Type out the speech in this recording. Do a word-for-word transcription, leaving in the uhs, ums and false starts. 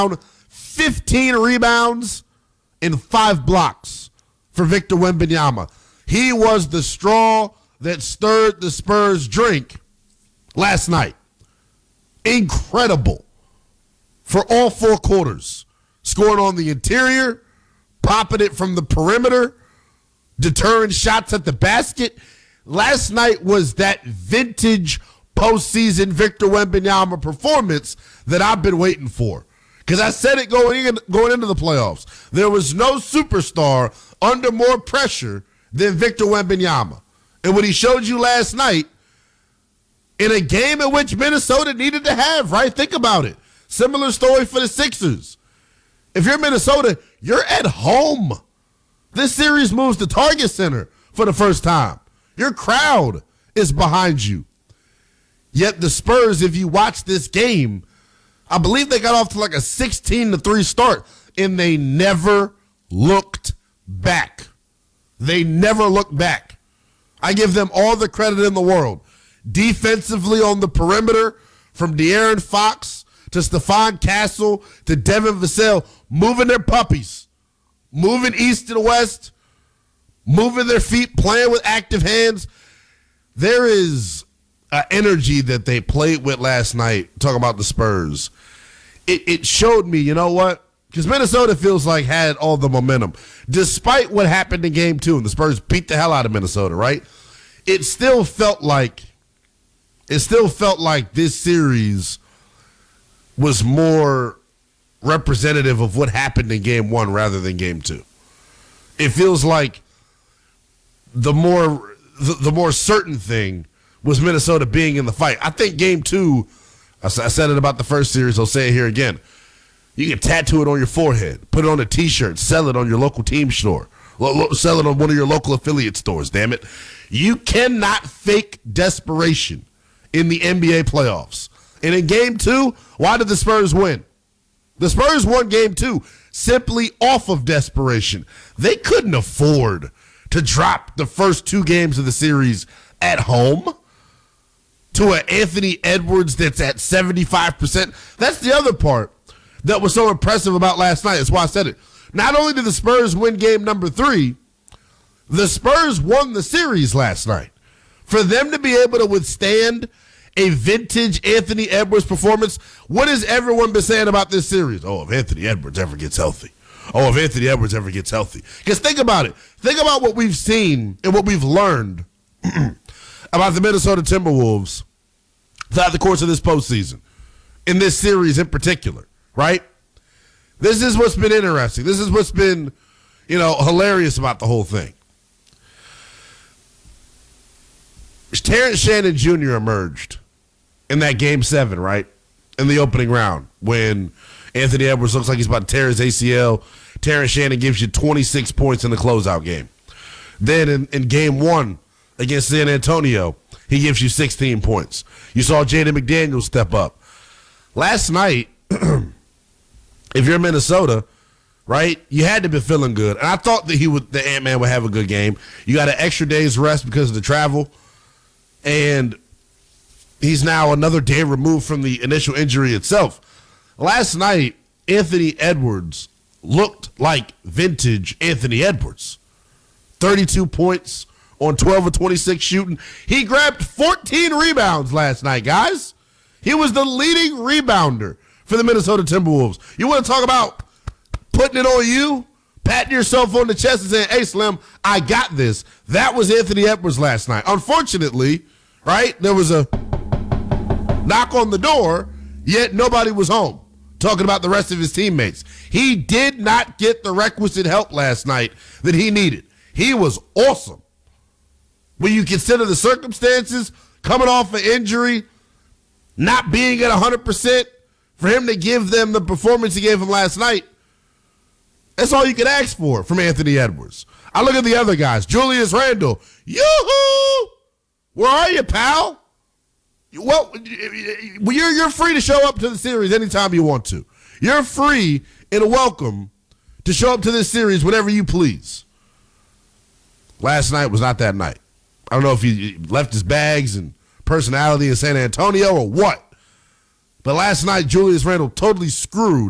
fifteen rebounds and five blocks for Victor Wembanyama. He was the straw that stirred the Spurs drink last night. Incredible. For all four quarters. Scoring on the interior, popping it from the perimeter, deterring shots at the basket. Last night was that vintage postseason Victor Wembanyama performance that I've been waiting for. Because I said it going in, going into the playoffs. There was no superstar under more pressure than Victor Wembanyama. And what he showed you last night in a game in which Minnesota needed to have, right? Think about it. Similar story for the Sixers. If you're Minnesota, you're at home. This series moves to Target Center for the first time. Your crowd is behind you. Yet the Spurs, if you watch this game, I believe they got off to like a sixteen to three start, and they never looked back. They never looked back. I give them all the credit in the world. Defensively on the perimeter, from De'Aaron Fox to Stephon Castle to Devin Vassell, moving their puppies, moving east and west, moving their feet, playing with active hands. There is an energy that they played with last night, talking about the Spurs. It, it showed me, you know what? Because Minnesota feels like had all the momentum. Despite what happened in game two, and the Spurs beat the hell out of Minnesota, right? It still felt like, it still felt like this series was more representative of what happened in game one rather than game two. It feels like the more the, the more certain thing was Minnesota being in the fight. I think game two, I, I said it about the first series, I'll say it here again. You can tattoo it on your forehead, put it on a T-shirt, sell it on your local team store, lo- lo- sell it on one of your local affiliate stores, damn it. You cannot fake desperation in the N B A playoffs. And in game two, why did the Spurs win? The Spurs won game two simply off of desperation. They couldn't afford to drop the first two games of the series at home to an Anthony Edwards that's at seventy-five percent. That's the other part that was so impressive about last night. That's why I said it. Not only did the Spurs win game number three, the Spurs won the series last night. For them to be able to withstand a vintage Anthony Edwards performance, what has everyone been saying about this series? Oh, if Anthony Edwards ever gets healthy. Oh, if Anthony Edwards ever gets healthy. Because think about it. Think about what we've seen and what we've learned about the Minnesota Timberwolves throughout the course of this postseason, in this series in particular, right? This is what's been interesting. This is what's been, you know, hilarious about the whole thing. Terrence Shannon Junior emerged in that game seven, right? In the opening round when Anthony Edwards looks like he's about to tear his A C L. Terrence Shannon gives you twenty-six points in the closeout game. Then in, in game one against San Antonio, he gives you sixteen points. You saw Jaden McDaniels step up. Last night, if you're Minnesota, right, you had to be feeling good. And I thought that he would, the Ant-Man would have a good game. You got an extra day's rest because of the travel. And he's now another day removed from the initial injury itself. Last night, Anthony Edwards looked like vintage Anthony Edwards. thirty-two points on twelve of twenty-six shooting. He grabbed fourteen rebounds last night, guys. He was the leading rebounder for the Minnesota Timberwolves. You want to talk about putting it on you? Patting yourself on the chest and saying, hey, Slim, I got this. That was Anthony Edwards last night. Unfortunately, right, there was a knock on the door, yet nobody was home. Talking about the rest of his teammates. He did not get the requisite help last night that he needed. He was awesome. When you consider the circumstances, coming off an injury, not being at one hundred percent, for him to give them the performance he gave them last night, that's all you can ask for from Anthony Edwards. I look at the other guys. Julius Randle. Yoo-hoo! Where are you, pal? Well, you're, you're free to show up to the series anytime you want to. You're free and welcome to show up to this series whenever you please. Last night was not that night. I don't know if he left his bags and personality in San Antonio or what. But last night, Julius Randle totally screwed